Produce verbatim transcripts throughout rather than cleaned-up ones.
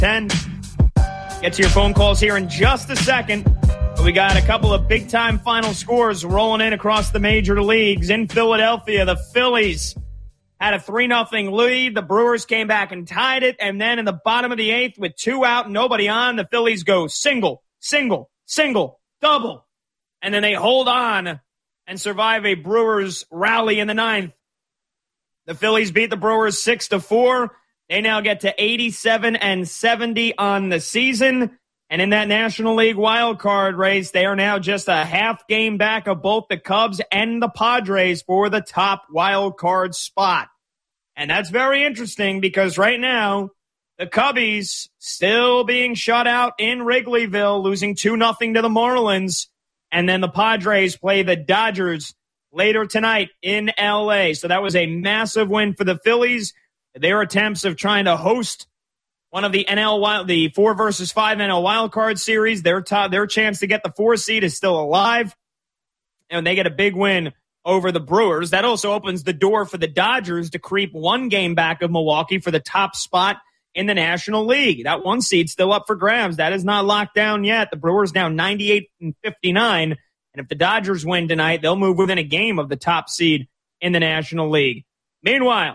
ten. Get to your phone calls here in just a second. But we got a couple of big-time final scores rolling in across the major leagues. In Philadelphia, the Phillies had a three nothing lead. The Brewers came back and tied it. And then in the bottom of the eighth, with two out and nobody on, the Phillies go single, single, single, double. And then they hold on and survive a Brewers rally in the ninth. The Phillies beat the Brewers six to four. They now get to eighty-seven and seventy on the season. And in that National League wild card race, they are now just a half game back of both the Cubs and the Padres for the top wild card spot. And that's very interesting because right now, the Cubbies still being shut out in Wrigleyville, losing two nothing to the Marlins. And then the Padres play the Dodgers later tonight in L A. So that was a massive win for the Phillies. Their attempts of trying to host one of the N L wild, the four versus five N L wild card series, their top, their chance to get the four seed is still alive, and they get a big win over the Brewers. That also opens the door for the Dodgers to creep one game back of Milwaukee for the top spot in the National League. That one seed still up for grabs. That is not locked down yet. The Brewers now ninety-eight and fifty-nine, and if the Dodgers win tonight, they'll move within a game of the top seed in the National League. Meanwhile,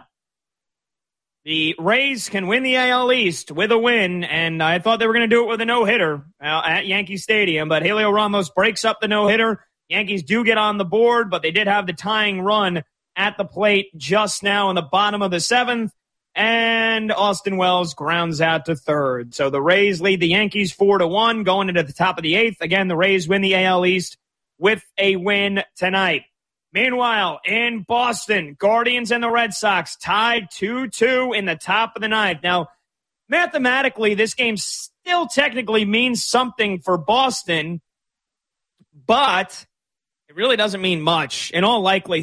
the Rays can win the A L East with a win, and I thought they were going to do it with a no-hitter uh, at Yankee Stadium, but Helio Ramos breaks up the no-hitter. Yankees do get on the board, but they did have the tying run at the plate just now in the bottom of the seventh, and Austin Wells grounds out to third. So the Rays lead the Yankees four to one going into the top of the eighth. Again, the Rays win the A L East with a win tonight. Meanwhile, in Boston, Guardians and the Red Sox tied two two in the top of the ninth. Now, mathematically, this game still technically means something for Boston, but it really doesn't mean much. In all likelihood,